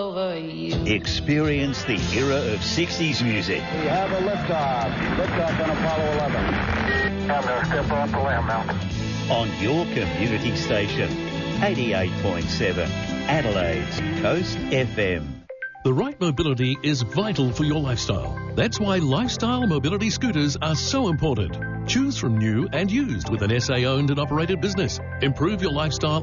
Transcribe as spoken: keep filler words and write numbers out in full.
over you. Experience the era of sixties music. We have a liftoff. Liftoff on Apollo eleven. I'm going to step off the limb now. On your community station, eighty-eight point seven, Adelaide's Coast F M. The right mobility is vital for your lifestyle. That's why lifestyle mobility scooters are so important. Choose from new and used with an S A owned and operated business. Improve your lifestyle